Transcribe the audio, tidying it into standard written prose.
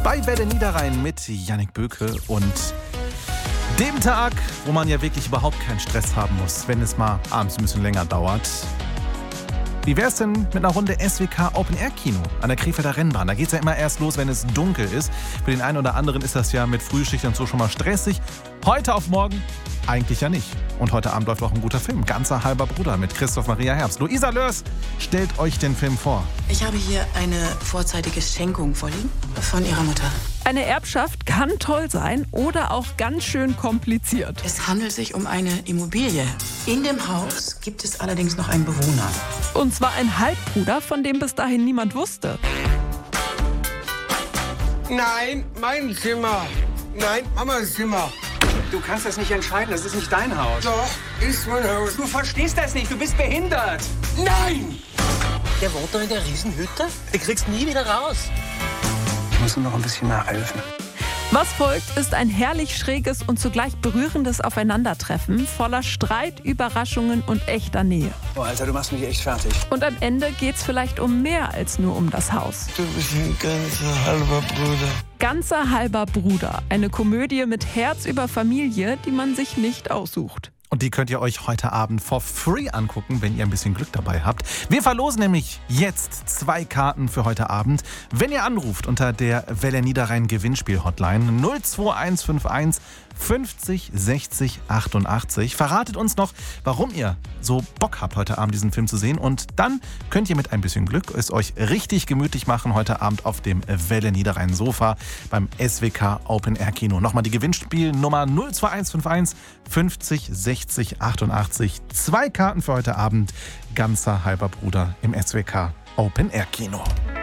bei Welle Niederrhein mit Yannick Böke und dem Tag, wo man ja wirklich überhaupt keinen Stress haben muss, wenn es mal abends ein bisschen länger dauert. Wie wär's denn mit einer Runde SWK Open Air Kino an der Krefelder Rennbahn? Da geht's ja immer erst los, wenn es dunkel ist. Für den einen oder anderen ist das ja mit Frühschicht und so schon mal stressig. Heute auf morgen eigentlich ja nicht. Und heute Abend läuft auch ein guter Film. Ganzer halber Bruder mit Christoph Maria Herbst. Luisa Lörs stellt euch den Film vor. Ich habe hier eine vorzeitige Schenkung vorliegen von Ihrer Mutter. Eine Erbschaft kann toll sein oder auch ganz schön kompliziert. Es handelt sich um eine Immobilie. In dem Haus gibt es allerdings noch einen Bewohner. Und zwar ein Halbbruder, von dem bis dahin niemand wusste. Nein, mein Zimmer. Nein, Mamas Zimmer. Du kannst das nicht entscheiden, das ist nicht dein Haus. Doch, ist mein Haus. Du verstehst das nicht, du bist behindert. Nein! Der wohnt doch in der Riesenhütte. Den kriegst nie wieder raus. Ich muss ihm noch ein bisschen nachhelfen. Was folgt, ist ein herrlich schräges und zugleich berührendes Aufeinandertreffen voller Streit, Überraschungen und echter Nähe. Oh, Alter, du machst mich echt fertig. Und am Ende geht's vielleicht um mehr als nur um das Haus. Du bist ein ganzer halber Bruder. Ganzer halber Bruder. Eine Komödie mit Herz über Familie, die man sich nicht aussucht. Und die könnt ihr euch heute Abend for free angucken, wenn ihr ein bisschen Glück dabei habt. Wir verlosen nämlich jetzt 2 Karten für heute Abend, wenn ihr anruft unter der Welle Niederrhein Gewinnspiel-Hotline 02151 50 60 88. Verratet uns noch, warum ihr so Bock habt, heute Abend diesen Film zu sehen. Und dann könnt ihr mit ein bisschen Glück es euch richtig gemütlich machen heute Abend auf dem Welle Niederrhein Sofa beim SWK Open Air Kino. Nochmal die Gewinnspielnummer 02151 50 60 88. 2 Karten für heute Abend. Ganzer halber Bruder im SWK Open Air Kino.